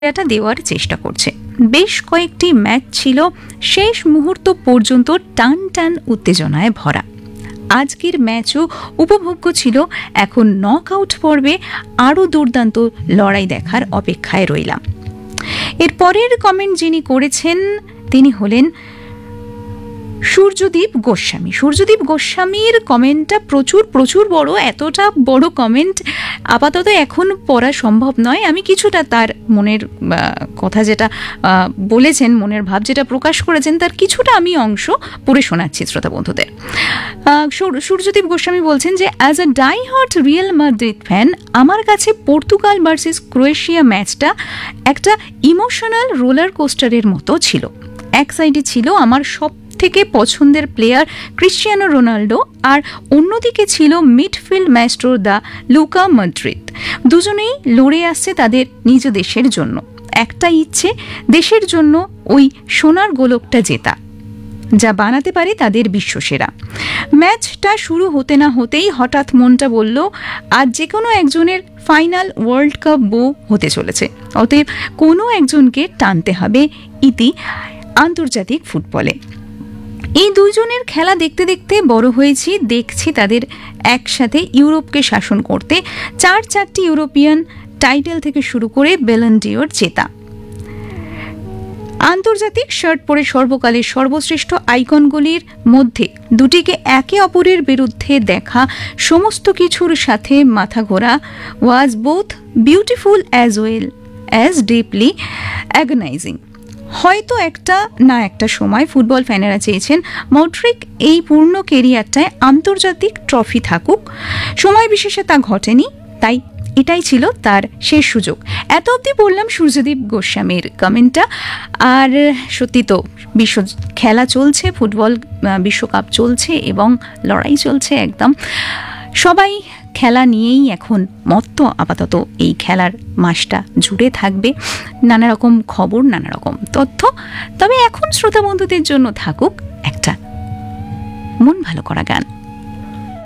এটা দেওয়ার চেষ্টা করছে। বেশ কয়েকটি ম্যাচ ছিল শেষ মুহূর্ত পর্যন্ত টান টান উত্তেজনায় ভরা। আজকের ম্যাচও উপভোগ্য ছিল। এখন নকআউট পর্বে আরও দুর্দান্ত লড়াই দেখার অপেক্ষায় রইলাম। এর পরের কমেন্ট যিনি করেছেন তিনি হলেন সূর্যদীপ গোস্বামী। সূর্যদীপ গোস্বামীর কমেন্টটা প্রচুর বড়। এতটা বড় কমেন্ট আপাতত এখন পড়া সম্ভব নয়। আমি কিছুটা তার মনের কথা যেটা বলেছেন, মনের ভাব যেটা প্রকাশ করেছেন, তার কিছুটা আমি অংশ পড়ে শোনাচ্ছি শ্রোতা বন্ধুদের। সূর্যদীপ গোস্বামী বলছেন যে as a die hard Real Madrid fan, আমার কাছে পর্তুগাল ভার্সেস ক্রোয়েশিয়া ম্যাচটা একটা ইমোশনাল রোলার কোস্টারের মতো ছিল। এক সাইডে ছিল আমার সব থেকে পছন্দের প্লেয়ার ক্রিশ্চিয়ানো রোনাল্ডো, আর অন্যদিকে ছিল midfield Maestro the Luka Modric. দুজনেই লড়ে আসছে তাদের নিজ দেশের জন্য। একটা ইচ্ছে, দেশের জন্য ওই সোনার গোলকটা জেতা, যা বানাতে পারে তাদের বিশ্বসেরা। ম্যাচটা শুরু হতে না হতেই হঠাৎ মনটা বলল আজ যে কোনো একজনের ফাইনাল ওয়ার্ল্ড কাপ বউ হতে চলেছে। অতএব কোনো একজনকে টানতে হবে ইতি আন্তর্জাতিক ফুটবলে। এই দুইজনের খেলা দেখতে দেখতে বড় হয়েছি। দেখছি তাদের একসাথে ইউরোপকে শাসন করতে, চারটি ইউরোপিয়ান টাইটেল থেকে শুরু করে ব্যালন ডিওর জেতা। আন্তর্জাতিক শার্ট পরে সর্বকালের সর্বশ্রেষ্ঠ আইকনগুলির মধ্যে দুটিকে একে অপরের বিরুদ্ধে দেখা সমস্ত কিছুর সাথে মাথা ঘোরা ওয়াজ both beautiful as well as deeply অ্যাগনাইজিং। হয়তো একটা সময় ফুটবল ফ্যানেরা চেয়েছেন মডরিক এই পূর্ণ কেরিয়ারটায় আন্তর্জাতিক ট্রফি থাকুক। সময় বিশেষে তা ঘটেনি, তাই এটাই ছিল তার শেষ সুযোগ। এত অবধি বললাম সূর্যদীপ গোস্বামীর কমেন্টটা। আর সত্যি তো বিশ্ব খেলা চলছে, ফুটবল বিশ্বকাপ চলছে এবং লড়াই চলছে একদম। সবাই খেলা নিয়েই এখন মত্ত। আপাতত এই খেলার মাসটা জুড়ে থাকবে নানা রকম খবর, নানা রকম তথ্য। তবে এখন শ্রোতা বন্ধুদের জন্য থাকুক একটা মন ভালো করা গান।